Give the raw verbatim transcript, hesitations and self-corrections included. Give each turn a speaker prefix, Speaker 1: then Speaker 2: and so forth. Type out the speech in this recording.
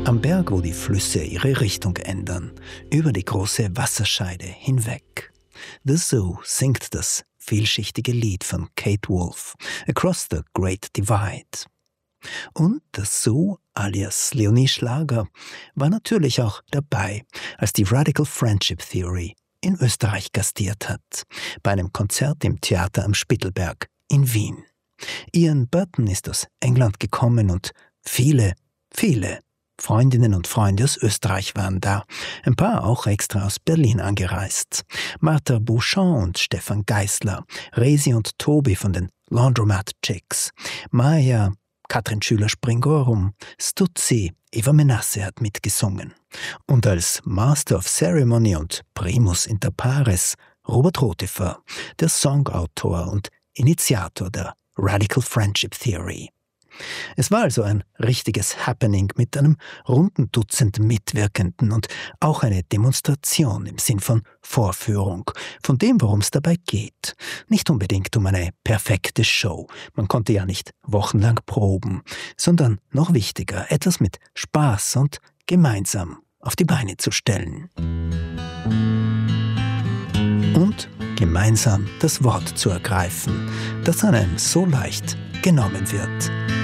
Speaker 1: Am Berg, wo die Flüsse ihre Richtung ändern, über die große Wasserscheide hinweg. The Zoo singt das vielschichtige Lied von Kate Wolf, Across the Great Divide. Und das Zoo, alias Leonie Schlager, war natürlich auch dabei, als die Radical Friendship Theory in Österreich gastiert hat, bei einem Konzert im Theater am Spittelberg in Wien. Ian Burton ist aus England gekommen und viele, viele Freundinnen und Freunde aus Österreich waren da, ein paar auch extra aus Berlin angereist. Martha Bouchon und Stefan Geisler, Resi und Tobi von den Laundromat Chicks, Maya, Katrin Schüler-Springorum, Stutzi, Eva Menasse hat mitgesungen. Und als Master of Ceremony und Primus inter pares Robert Rotefer, der Songautor und Initiator der Radical Friendship Theory. Es war also ein richtiges Happening mit einem runden Dutzend Mitwirkenden und auch eine Demonstration im Sinn von Vorführung, von dem, worum es dabei geht. Nicht unbedingt um eine perfekte Show, man konnte ja nicht wochenlang proben, sondern noch wichtiger, etwas mit Spaß und gemeinsam auf die Beine zu stellen. Und gemeinsam das Wort zu ergreifen, das einem so leicht genommen wird.